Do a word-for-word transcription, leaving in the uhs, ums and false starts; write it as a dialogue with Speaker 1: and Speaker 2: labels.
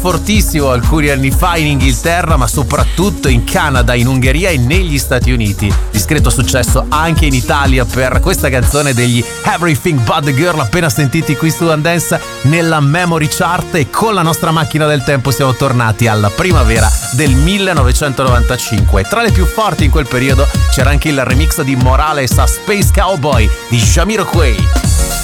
Speaker 1: fortissimo alcuni anni fa in Inghilterra, ma soprattutto in Canada, in Ungheria e negli Stati Uniti. Discreto successo anche in Italia per questa canzone degli Everything But The Girl, appena sentiti qui su One Dance nella Memory Chart, e con la nostra macchina del tempo siamo tornati alla primavera del millenovecentonovantacinque. Tra le più forti in quel periodo c'era anche il remix di Morales a Space Cowboy di Jamiroquai.